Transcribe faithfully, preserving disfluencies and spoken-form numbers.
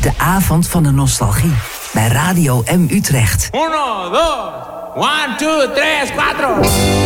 De avond van de nostalgie. Bij Radio M Utrecht. Uno, dos, one, two, tres, cuatro.